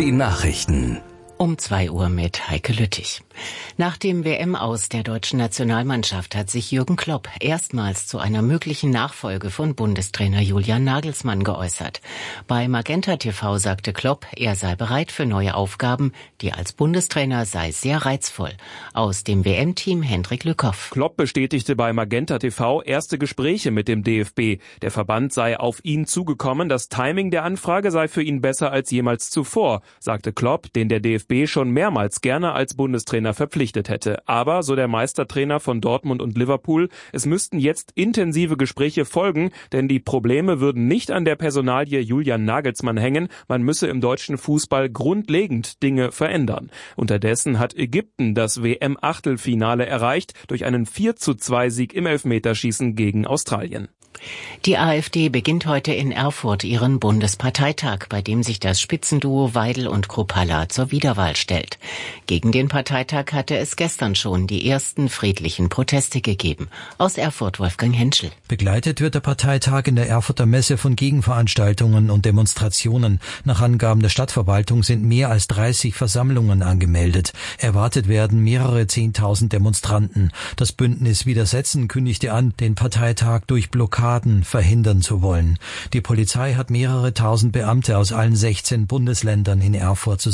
Die Nachrichten. Um 2 Uhr mit Heike Lüttich. Nach dem WM-Aus der deutschen Nationalmannschaft hat sich Jürgen Klopp erstmals zu einer möglichen Nachfolge von Bundestrainer Julian Nagelsmann geäußert. Bei Magenta TV sagte Klopp, er sei bereit für neue Aufgaben. Die als Bundestrainer sei sehr reizvoll. Aus dem WM-Team Hendrik Lückhoff. Klopp bestätigte bei Magenta TV erste Gespräche mit dem DFB. Der Verband sei auf ihn zugekommen. Das Timing der Anfrage sei für ihn besser als jemals zuvor, sagte Klopp, den der DFB schon mehrmals gerne als Bundestrainer verpflichtet hätte. Aber, so der Meistertrainer von Dortmund und Liverpool, es müssten jetzt intensive Gespräche folgen, denn die Probleme würden nicht an der Personalie Julian Nagelsmann hängen, man müsse im deutschen Fußball grundlegend Dinge verändern. Unterdessen hat Ägypten das WM-Achtelfinale erreicht durch einen 4:2-Sieg im Elfmeterschießen gegen Australien. Die AfD beginnt heute in Erfurt ihren Bundesparteitag, bei dem sich das Spitzenduo Weidel und Kruppalla zur Wiederwahl stellt. Gegen den Parteitag hatte es gestern schon die ersten friedlichen Proteste gegeben. Aus Erfurt Wolfgang Henschel. Begleitet wird der Parteitag in der Erfurter Messe von Gegenveranstaltungen und Demonstrationen. Nach Angaben der Stadtverwaltung sind mehr als 30 Versammlungen angemeldet. Erwartet werden mehrere 10.000 Demonstranten. Das Bündnis Widersetzen kündigte an, den Parteitag durch Blockaden verhindern zu wollen. Die Polizei hat mehrere tausend Beamte aus allen 16 Bundesländern in Erfurt